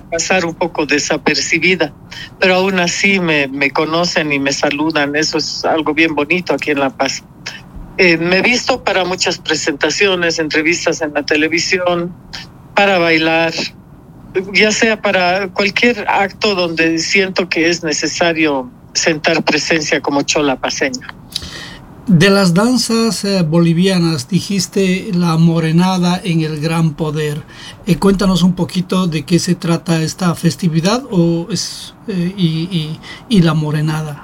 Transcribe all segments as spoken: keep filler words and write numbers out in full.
pasar un poco desapercibida, pero aún así me, me conocen y me saludan. Eso es algo bien bonito aquí en La Paz. Eh, me he visto para muchas presentaciones, entrevistas en la televisión, para bailar, ya sea para cualquier acto donde siento que es necesario sentar presencia como chola paceña. De las danzas eh, bolivianas, dijiste la morenada en el Gran Poder. Eh, cuéntanos un poquito de qué se trata esta festividad o es, eh, y, y, y la morenada.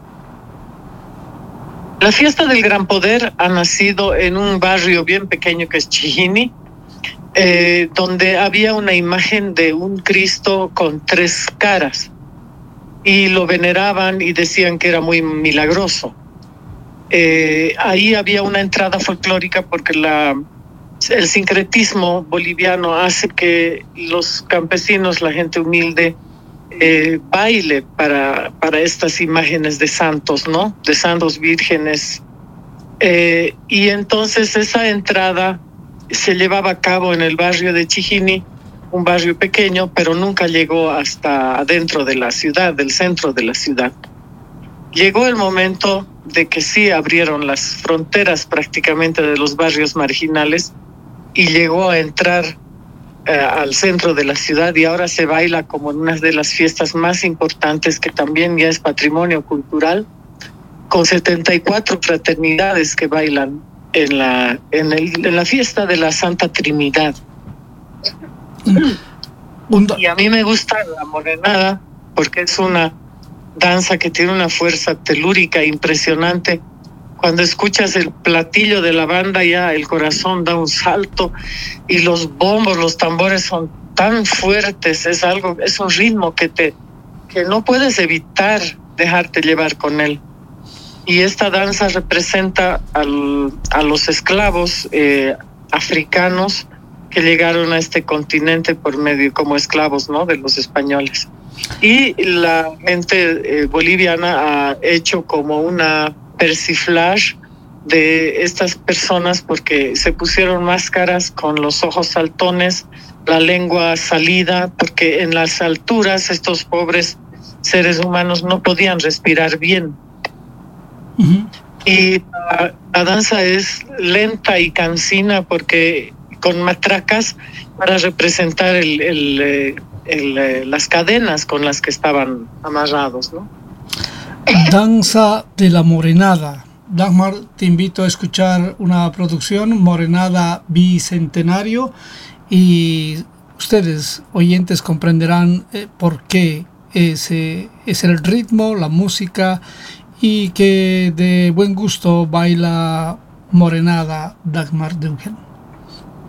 La fiesta del Gran Poder ha nacido en un barrio bien pequeño que es Chijini, eh, donde había una imagen de un Cristo con tres caras y lo veneraban y decían que era muy milagroso. Eh, ahí había una entrada folclórica porque la, el sincretismo boliviano hace que los campesinos, la gente humilde, eh, baile para, para estas imágenes de santos, ¿no? De santos vírgenes. Eh, y entonces esa entrada se llevaba a cabo en el barrio de Chijini, un barrio pequeño, pero nunca llegó hasta adentro de la ciudad, del centro de la ciudad. Llegó el momento de que sí abrieron las fronteras prácticamente de los barrios marginales y llegó a entrar eh, al centro de la ciudad, y ahora se baila como en una de las fiestas más importantes, que también ya es patrimonio cultural, con setenta y cuatro fraternidades que bailan en la, en el, en la fiesta de la Santa Trinidad. Y a mí me gusta la morenada porque es una danza que tiene una fuerza telúrica impresionante. Cuando escuchas el platillo de la banda, ya el corazón da un salto, y los bombos, los tambores son tan fuertes. Es algo, es un ritmo que te, que no puedes evitar dejarte llevar con él. Y esta danza representa al, a los esclavos eh, africanos que llegaron a este continente por medio como esclavos, ¿no?, de los españoles. Y la gente eh, boliviana ha hecho como una persiflage de estas personas porque se pusieron máscaras con los ojos saltones, la lengua salida, porque en las alturas estos pobres seres humanos no podían respirar bien. Uh-huh. Y la, la danza es lenta y cansina porque con matracas para representar el, el, el, el, las cadenas con las que estaban amarrados, ¿no? Danza de la morenada. Dagmar, te invito a escuchar una producción, Morenada Bicentenario, y ustedes, oyentes, comprenderán eh, por qué ese es el ritmo, la música, y que de buen gusto baila morenada Dagmar Deugen.